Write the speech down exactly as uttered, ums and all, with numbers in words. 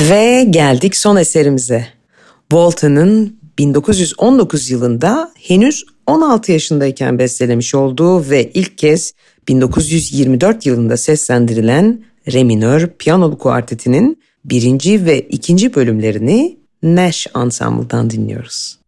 Ve geldik son eserimize. Walton'ın bin dokuz yüz on dokuz yılında henüz on altı yaşındayken bestelemiş olduğu ve ilk kez bin dokuz yüz yirmi dört yılında seslendirilen Re minör piyanolu kuartetinin birinci ve ikinci bölümlerini Nash Ensemble'dan dinliyoruz.